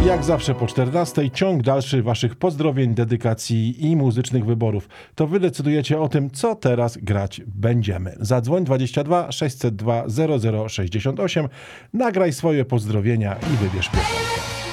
Jak zawsze po 14 ciąg dalszy waszych pozdrowień, dedykacji i muzycznych wyborów. To wy decydujecie o tym, co teraz grać będziemy. Zadzwoń 22 602 0068, nagraj swoje pozdrowienia i wybierz piosenkę.